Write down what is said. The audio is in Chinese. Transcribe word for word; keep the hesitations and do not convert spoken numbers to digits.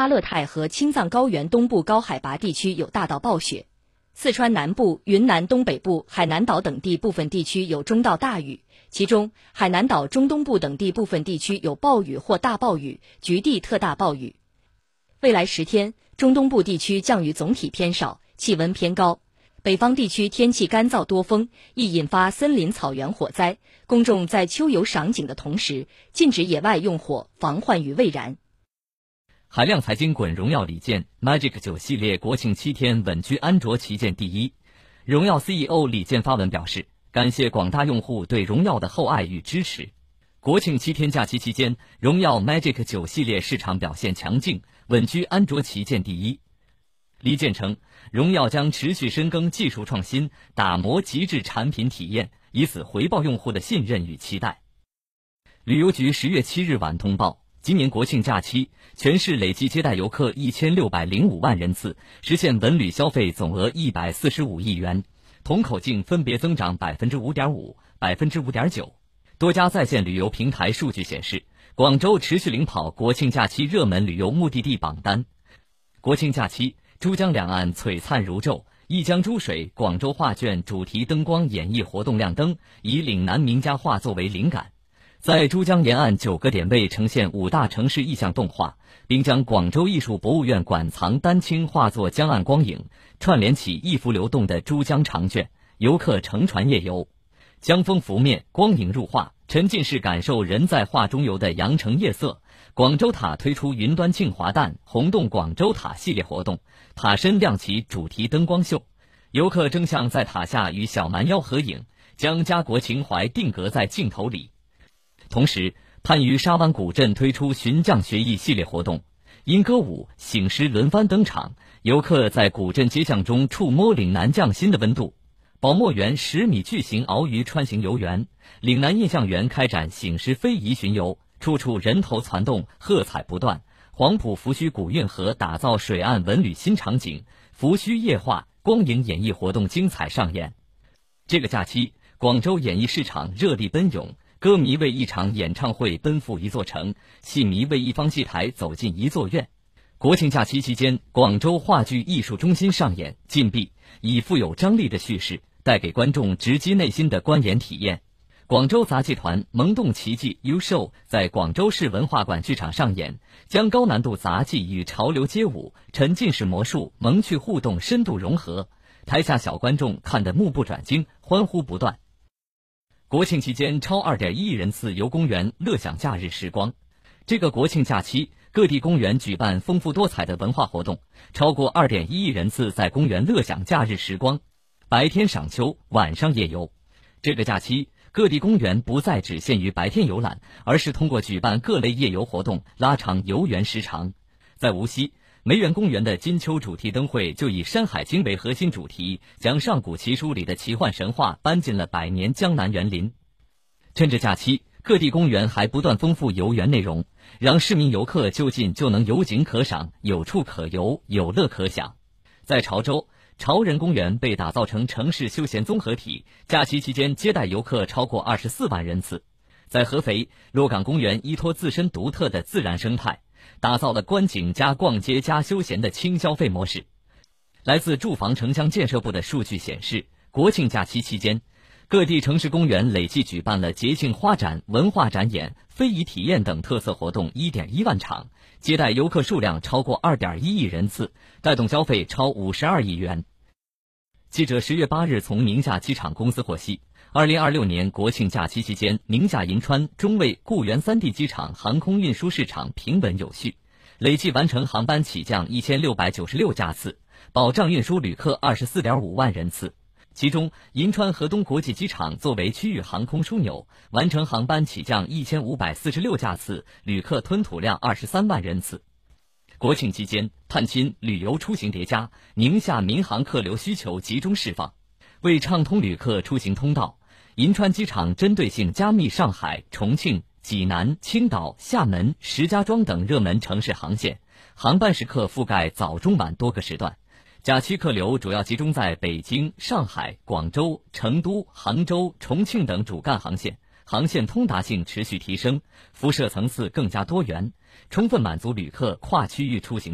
巴勒泰和青藏高原东部高海拔地区有大到暴雪，四川南部、云南东北部、海南岛等地部分地区有中到大雨，其中海南岛中东部等地部分地区有暴雨或大暴雨，局地特大暴雨。未来十天，中东部地区降雨总体偏少，气温偏高。北方地区天气干燥多风，易引发森林草原火灾。公众在秋游赏景的同时，禁止野外用火，防患于未然。 海量财经滚荣耀礼剑 Magic 九系列国庆七天稳居安卓旗舰第一。荣耀 C E O 李健发文表示，感谢广大用户对荣耀的厚爱与支持。国庆七天假期期间，荣耀 Magic 九系列市场表现强劲，稳居安卓旗舰第一。李健称，荣耀将持续深耕技术创新，打磨极致产品体验，以此回报用户的信任与期待。旅游局十月七日晚通报，今年国庆假期，全市累计接待游客一千六百零五万人次，实现文旅消费总额一百四十五亿元，同口径分别增长百分之五点五、百分之五点九。多家在线旅游平台数据显示，广州持续领跑国庆假期热门旅游目的地榜单。国庆假期，珠江两岸璀璨如昼，一江珠水广州画卷主题灯光演绎活动亮灯，以岭南名家画作为灵感。在珠江沿岸九个点位呈现五大城市意象动画，并将广州艺术博物院馆藏丹青画作江岸光影串联起一幅流动的珠江长卷，游客乘船夜游，江风拂面，光影入画，沉浸式感受人在画中游的羊城夜色。广州塔推出云端庆华诞红洞广州塔系列活动，塔身亮起主题灯光秀，游客争相在塔下与小蛮腰合影，将家国情怀定格在镜头里。同时，番禺沙湾古镇推出寻匠学艺系列活动，因歌舞、醒狮轮番登场，游客在古镇街巷中触摸岭南匠心的温度。宝墨园十米巨型鳌鱼穿行游园，岭南印象园开展醒狮非遗巡游，处处人头攒动，喝彩不断。黄埔福盱古运河打造水岸文旅新场景，福盱夜话光影演绎活动精彩上演。这个假期，广州演艺市场热力奔涌，歌迷为一场演唱会奔赴一座城，戏迷为一方戏台走进一座院。国庆假期期间，广州话剧艺术中心上演禁闭，以富有张力的叙事带给观众直击内心的观演体验。广州杂技团萌动奇迹 U Show 在广州市文化馆剧场上演，将高难度杂技与潮流街舞、沉浸式魔术、萌趣互动深度融合，台下小观众看得目不转睛，欢呼不断。国庆期间，超 二点一亿人次游公园乐享假日时光。这个国庆假期，各地公园举办丰富多彩的文化活动，超过 二点一亿人次在公园乐享假日时光，白天赏秋，晚上夜游。这个假期，各地公园不再只限于白天游览，而是通过举办各类夜游活动拉长游园时长。在无锡，梅园公园的金秋主题灯会就以《山海经》为核心主题，将上古奇书里的奇幻神话搬进了百年江南园林。趁着假期，各地公园还不断丰富游园内容，让市民游客就近就能有景可赏，有处可游，有乐可享。在潮州，潮人公园被打造成城市休闲综合体，假期期间接待游客超过二十四万人次。在合肥，洛港公园依托自身独特的自然生态，打造了观景加逛街加休闲的轻消费模式。来自住房城乡建设部的数据显示，国庆假期期间，各地城市公园累计举办了节庆花展、文化展演、非遗体验等特色活动 一点一万场，接待游客数量超过 二点一亿人次，带动消费超五十二亿元。记者十月八日从宁夏机场公司获悉，二零二六年国庆假期期间，宁夏银川、中卫、固原三地机场航空运输市场平稳有序，累计完成航班起降一千六百九十六架次，保障运输旅客 二十四点五万人次。其中，银川河东国际机场作为区域航空枢纽，完成航班起降一千五百四十六架次，旅客吞吐量二十三万人次。国庆期间，探亲、旅游出行叠加，宁夏民航客流需求集中释放。为畅通旅客出行通道，银川机场针对性加密上海、重庆、济南、青岛、厦门、石家庄等热门城市航线，航班时刻覆盖早中晚多个时段。假期客流主要集中在北京、上海、广州、成都、杭州、重庆等主干航线，航线通达性持续提升，辐射层次更加多元，充分满足旅客跨区域出行